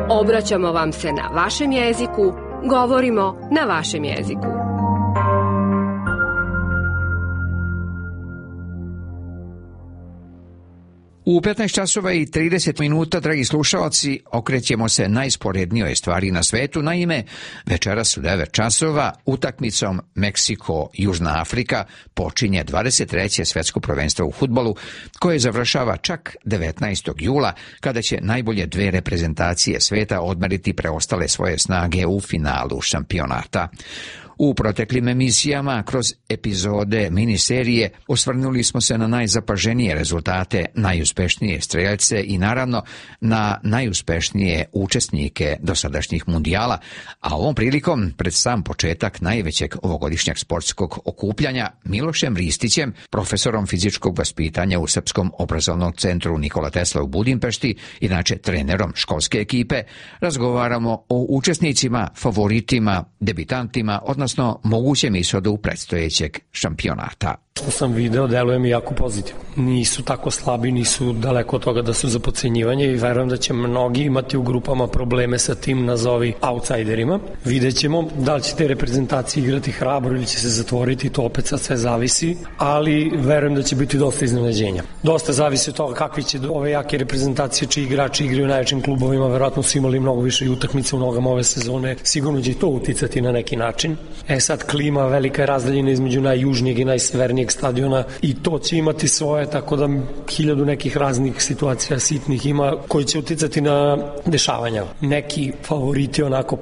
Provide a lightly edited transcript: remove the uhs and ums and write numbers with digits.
Obraćamo vam se na vašem jeziku, govorimo na vašem jeziku. U 15 časova i 30 minuta, dragi slušalci, okrećemo se najsporednijoj stvari na svetu. Naime, večeras u 9 časova utakmicom Meksiko-Južna Afrika počinje 23. svetsko prvenstvo u fudbalu, koje završava čak 19. jula, kada će najbolje dve reprezentacije sveta odmeriti preostale svoje snage u finalu šampionata. U proteklim emisijama, kroz epizode miniserije, osvrnuli smo se na najzapaženije rezultate, najuspešnije strelce i naravno na najuspešnije učesnike dosadašnjih mundijala, a ovom prilikom, pred sam početak najvećeg ovogodišnjeg sportskog okupljanja, Milošem Ristićem, profesorom fizičkog vaspitanja u Srpskom obrazovnom centru Nikola Tesla u Budimpešti, inače trenerom školske ekipe, razgovaramo o učesnicima, favoritima, debitantima, odnosno mogućem ishodu predstojećeg šampionata. Što sam video, deluje mi jako pozitivno. Nisu tako slabi, nisu daleko od toga da su za potcenjivanje i verujem da će mnogi imati u grupama probleme sa tim, nazovi, outsiderima. Vidjet ćemo da li će te reprezentacije igrati hrabro ili će se zatvoriti, to opet sad sve zavisi, ali verujem da će biti dosta iznenađenja. Dosta zavisi od toga kakvi će ove jake reprezentacije, čiji igrači igraju u najvećim klubovima, verovatno su imali mnogo više i utakmica u nogama ove sezone, sigurno će i to uticati na neki način. Sad klima, velika je razdaljina između najjužnijeg i najsevernijeg stadiona i to će imati svoje, tako da 1000 nekih raznih situacija sitnih ima koji će uticati na dešavanja. Neki favoriti onako